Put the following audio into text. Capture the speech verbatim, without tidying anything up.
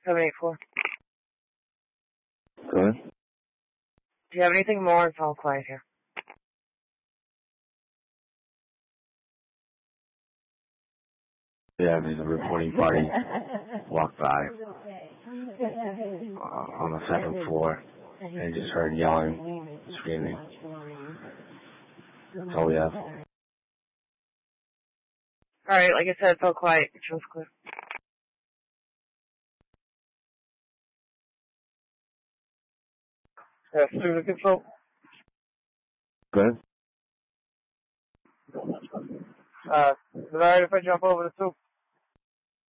seven eight four. Good. Do you have anything more? It's all quiet here. Yeah, there's a reporting party walked by uh, on the second floor and just heard yelling, screaming. That's all we have. Alright, like I said, it's all quiet. It shows clear. Yeah, student control. Good. Uh, is it alright if I jump over the soup?